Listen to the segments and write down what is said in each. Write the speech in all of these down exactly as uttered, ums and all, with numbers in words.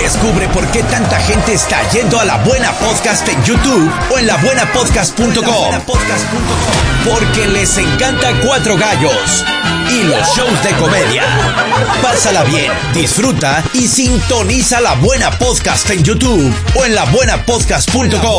Descubre por qué tanta gente está yendo a La Buena Podcast en YouTube o en la buena podcast punto com. Porque les encanta Cuatro Gallos y los shows de comedia. Pásala bien, disfruta y sintoniza La Buena Podcast en YouTube o en la buena podcast punto com.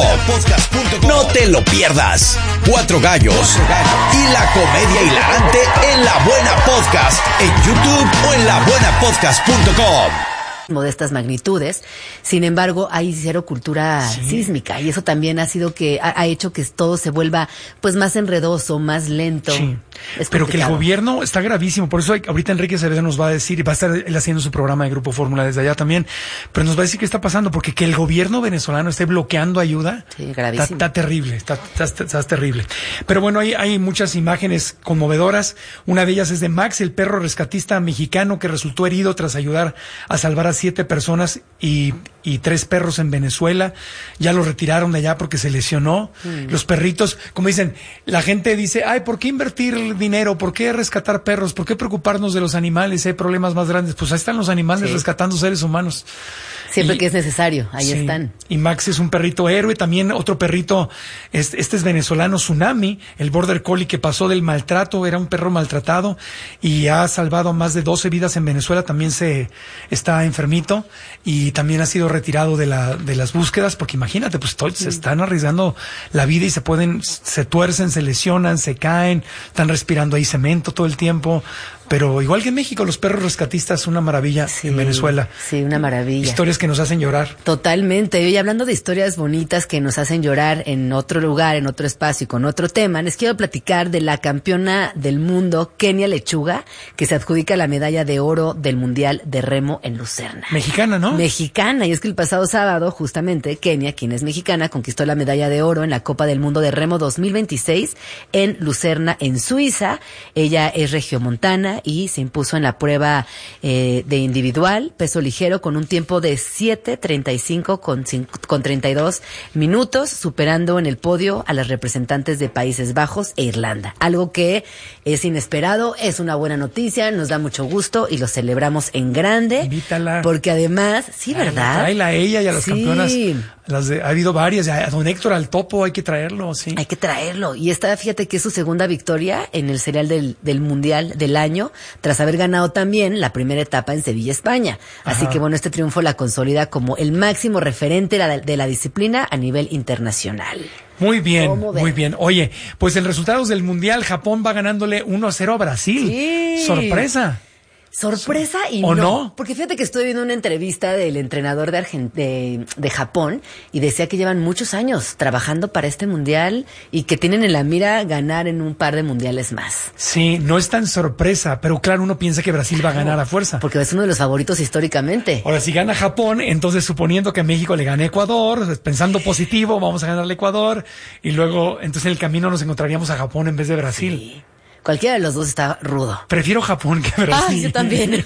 No te lo pierdas. Cuatro Gallos y la comedia hilarante en La Buena Podcast en YouTube o en la buena podcast punto com. De estas magnitudes, sin embargo hay cero cultura sí. sísmica, y eso también ha sido que ha, ha hecho que todo se vuelva pues más enredoso, más lento. Sí. Pero que el gobierno está gravísimo, por eso hay, ahorita Enrique Acevedo nos va a decir, y va a estar él haciendo su programa de Grupo Fórmula desde allá también, pero nos va a decir qué está pasando, porque que el gobierno venezolano esté bloqueando ayuda, sí, gravísimo. Está, está terrible, está, está, está, está terrible. Pero bueno, hay, hay muchas imágenes conmovedoras. Una de ellas es de Max, el perro rescatista mexicano que resultó herido tras ayudar a salvar a siete personas y, y tres perros en Venezuela. Ya lo retiraron de allá porque se lesionó. Mm. Los perritos, como dicen, la gente dice, ay, ¿por qué invertir dinero? ¿Por qué rescatar perros? ¿Por qué preocuparnos de los animales? Hay problemas más grandes. Pues ahí están los animales sí. rescatando seres humanos. Siempre y, que es necesario, ahí sí. están. Y Max es un perrito héroe, también otro perrito, este, este es venezolano, Tsunami, el Border Collie que pasó del maltrato, era un perro maltratado y ha salvado más de doce vidas en Venezuela, también se está enfermito y también ha sido retirado de la de las búsquedas, porque imagínate, pues todo, sí. se están arriesgando la vida y se pueden, se tuercen, se lesionan, se caen, están respirando ahí cemento todo el tiempo. Pero igual que en México, los perros rescatistas, una maravilla sí, en Venezuela. Sí, una maravilla. Historias que nos hacen llorar. Totalmente. Y hablando de historias bonitas que nos hacen llorar en otro lugar, en otro espacio y con otro tema, les quiero platicar de la campeona del mundo, Kenia Lechuga, que se adjudica la medalla de oro del Mundial de Remo en Lucerna. Mexicana, ¿no? Mexicana. Y es que el pasado sábado, justamente, Kenia, quien es mexicana, conquistó la medalla de oro en la Copa del Mundo de Remo dos mil veintiséis en Lucerna, en Suiza. Ella es regiomontana y se impuso en la prueba eh, de individual, peso ligero, con un tiempo de siete treinta y cinco con, con treinta y dos minutos, superando en el podio a las representantes de Países Bajos e Irlanda. Algo que es inesperado, es una buena noticia, nos da mucho gusto y lo celebramos en grande. Invítala. Porque además, sí, ¿verdad? Tráela a ella y a las sí. campeonas. Las de, ha habido varias, a don Héctor, al topo, hay que traerlo, sí. Hay que traerlo. Y esta, fíjate que es su segunda victoria en el serial del, del Mundial del año, tras haber ganado también la primera etapa en Sevilla, España. Así Ajá. que bueno, este triunfo la consolida como el máximo referente de la, de la disciplina a nivel internacional. Muy bien, muy bien. Oye, pues el resultado del Mundial, Japón va ganándole uno a cero a Brasil. Sí. Sorpresa. Sorpresa y ¿O no. no? Porque fíjate que estoy viendo una entrevista del entrenador de, Argent- de, de Japón y decía que llevan muchos años trabajando para este mundial y que tienen en la mira ganar en un par de mundiales más. Sí, no es tan sorpresa, pero claro, uno piensa que Brasil va a ganar a fuerza. Porque es uno de los favoritos históricamente. Ahora, si gana Japón, entonces suponiendo que México le gane a Ecuador, pensando positivo, vamos a ganarle a Ecuador y luego, entonces en el camino nos encontraríamos a Japón en vez de Brasil. Sí. Cualquiera de los dos está rudo. Prefiero Japón que Brasil. Ah, yo también.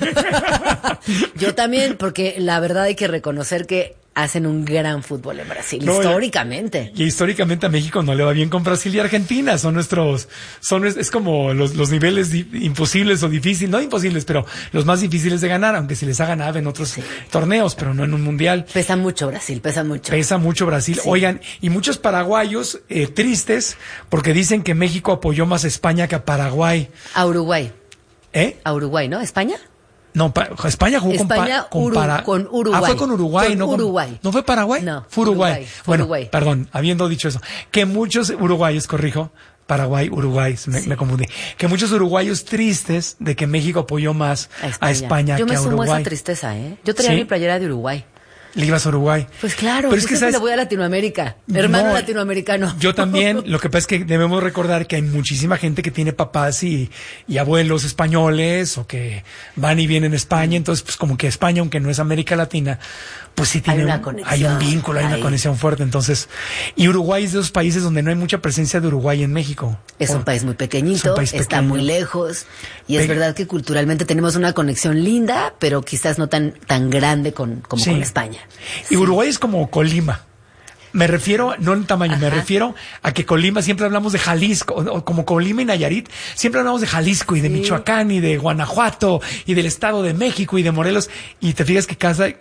Yo también, porque la verdad hay que reconocer que hacen un gran fútbol en Brasil, no, históricamente. Y, y históricamente a México no le va bien con Brasil y Argentina. Son nuestros, son es, es como los, los niveles di, imposibles o difíciles, no imposibles, pero los más difíciles de ganar, aunque se les ha ganado en otros sí. torneos, pero no en un mundial. Pesa mucho Brasil, pesa mucho. Pesa mucho Brasil. Sí. Oigan, y muchos paraguayos eh, tristes porque dicen que México apoyó más a España que a Paraguay. A Uruguay. ¿Eh? A Uruguay, ¿no? ¿España? No, pa, España jugó España, con, Uru, con, para, con Uruguay. Ah, fue con Uruguay, con no Uruguay. Con, ¿No fue Paraguay? No, fue Uruguay. Uruguay fue bueno, Uruguay. Perdón, habiendo dicho eso, que muchos uruguayos, corrijo, Paraguay, Uruguay, me, sí. me confundí, que muchos uruguayos tristes de que México apoyó más a España, a España Yo que a Uruguay. Yo me sumo a esa tristeza, ¿eh? Yo traía ¿Sí? mi playera de Uruguay. Le ibas a Uruguay. Pues claro, pero es que siempre le voy a Latinoamérica, hermano no, latinoamericano. Yo también, lo que pasa es que debemos recordar que hay muchísima gente que tiene papás y, y abuelos españoles o que van y vienen a España, entonces pues como que España, aunque no es América Latina, pues sí tiene hay, una un, conexión, hay un vínculo, hay ahí. una conexión fuerte, entonces, y Uruguay es de esos países donde no hay mucha presencia de Uruguay en México. Es un país muy pequeñito, país está pequeño. muy lejos, y es Pe- verdad que culturalmente tenemos una conexión linda, pero quizás no tan, tan grande con, como sí. con España. Y sí. Uruguay es como Colima. Me refiero, no en tamaño, Ajá. me refiero a que Colima, siempre hablamos de Jalisco, o, o como Colima y Nayarit, siempre hablamos de Jalisco y de sí. Michoacán y de Guanajuato y del Estado de México y de Morelos, y te fijas que cada,